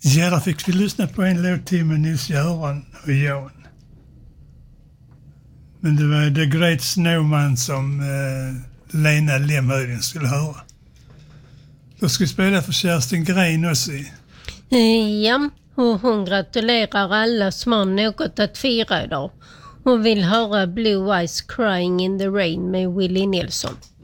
Ja, där fick vi lyssna på en låt till med Nils-Göran och Jan. Men det var The Great Snowman som Lena Lemhöjding skulle höra. Då ska vi spela för Kerstin Green också. Ja, och hon gratulerar alla som har något att fira idag. Hon vill höra Blue Eyes Crying in the Rain med Willie Nelson.